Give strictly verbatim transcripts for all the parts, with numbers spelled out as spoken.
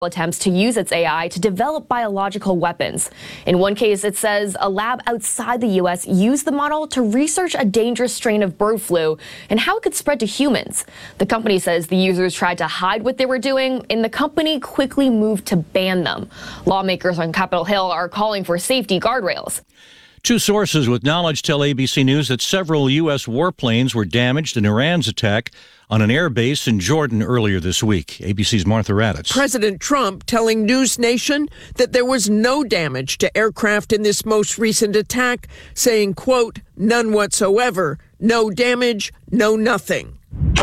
attempts to use its A I to develop biological weapons. In one case, it says a lab outside the U S used the model to research a dangerous strain of bird flu and how it could spread to humans. The company says the users tried to hide what they were doing, and the company quickly moved to ban them. Lawmakers on Capitol Hill are calling for safety guardrails. Two sources with knowledge tell A B C News that several U S warplanes were damaged in Iran's attack on an air base in Jordan earlier this week. A B C's Martha Raddatz. President Trump telling News Nation that there was no damage to aircraft in this most recent attack, saying, quote, none whatsoever, no damage, no nothing.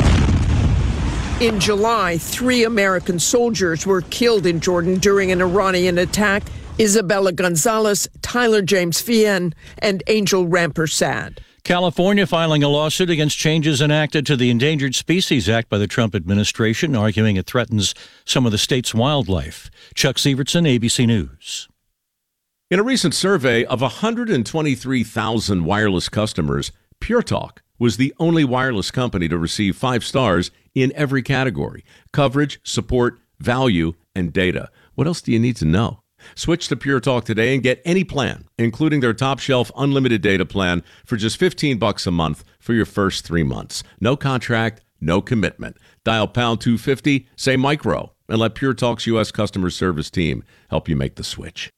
In July, three American soldiers were killed in Jordan during an Iranian attack. Isabella Gonzalez, Tyler James Fien, and Angel Rampersad. California filing a lawsuit against changes enacted to the Endangered Species Act by the Trump administration, arguing it threatens some of the state's wildlife. Chuck Sievertson, A B C News. In a recent survey of one hundred twenty-three thousand wireless customers, Pure Talk was the only wireless company to receive five stars in every category: coverage, support, value, and data. What else do you need to know? Switch to Pure Talk today and get any plan, including their top shelf unlimited data plan, for just fifteen bucks a month for your first three months. No contract, no commitment. Dial pound two fifty, say micro, and let Pure Talk's U S customer service team help you make the switch.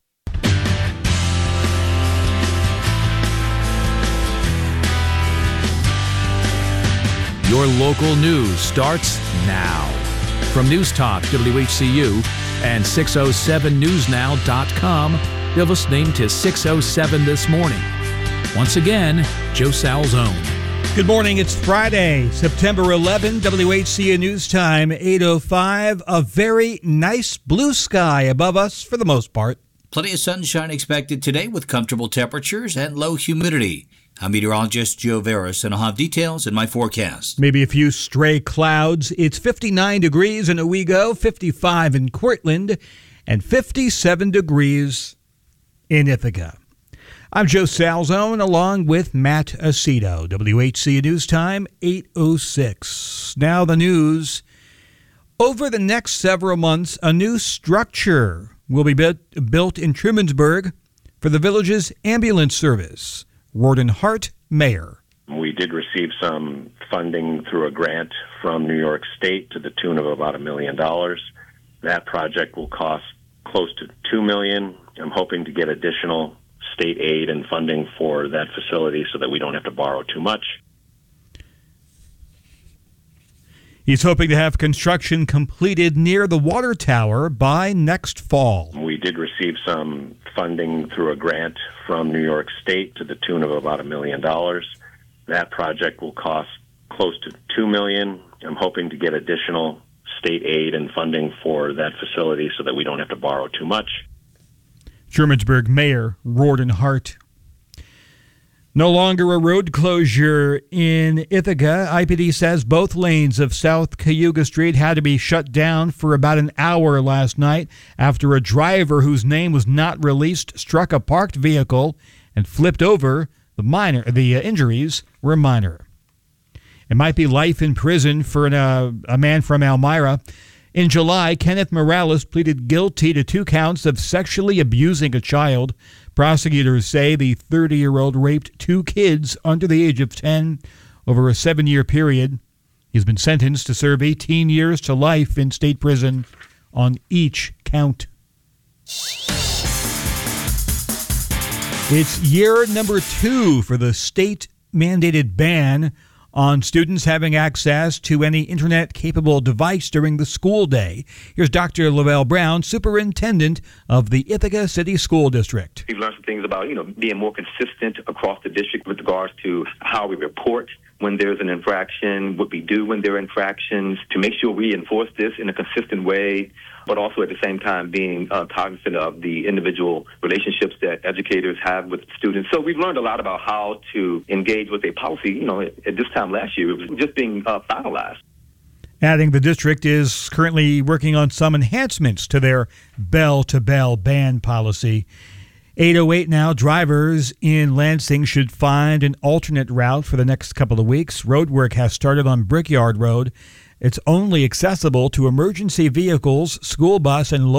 Your local news starts now. From News Talk W H C U and six oh seven news now dot com, you're listening to six oh seven This Morning. Once again, Joe Salzone. Good morning. It's Friday, September eleventh, W H C U News Time, eight oh five. A very nice blue sky above us for the most part. Plenty of sunshine expected today with comfortable temperatures and low humidity. I'm meteorologist Joe Veras, and I'll have details in my forecast. Maybe a few stray clouds. It's fifty-nine degrees in Owego, fifty-five in Cortland, and fifty-seven degrees in Ithaca. I'm Joe Salzone, along with Matt Aceto. W H C U News Time, eight oh six. Now the news. Over the next several months, a new structure will be built, built in Trumansburg for the village's ambulance service. Warden Hart, mayor. We did receive some funding through a grant from New York State to the tune of about a million dollars. That project will cost close to two million dollars. I'm hoping to get additional state aid and funding for that facility so that we don't have to borrow too much. He's hoping to have construction completed near the water tower by next fall. We did receive some funding through a grant from New York State to the tune of about a million dollars. That project will cost close to two million dollars. I'm hoping to get additional state aid and funding for that facility so that we don't have to borrow too much. Trumansburg Mayor Warden Hart. No longer a road closure in Ithaca. I P D says both lanes of South Cayuga Street had to be shut down for about an hour last night after a driver whose name was not released struck a parked vehicle and flipped over. The minor, the uh, injuries were minor. It might be life in prison for an, uh, a man from Elmira. In July, Kenneth Morales pleaded guilty to two counts of sexually abusing a child. Prosecutors say the thirty-year-old raped two kids under the age of ten over a seven-year period. He's been sentenced to serve eighteen years to life in state prison on each count. It's year number two for the state-mandated ban on students having access to any internet-capable device during the school day. Here's Doctor Lowell Brown, superintendent of the Ithaca City School District. We've learned some things about, you know, being more consistent across the district with regards to how we report when there's an infraction, what we do when there are infractions, to make sure we enforce this in a consistent way, but also at the same time being uh, cognizant of the individual relationships that educators have with students. So we've learned a lot about how to engage with a policy. You know, at, at this time last year, it was just being uh, finalized. Adding, the district is currently working on some enhancements to their bell-to-bell ban policy. eight oh eight now, drivers in Lansing should find an alternate route for the next couple of weeks. Road work has started on Brickyard Road It's only accessible to emergency vehicles, school bus, and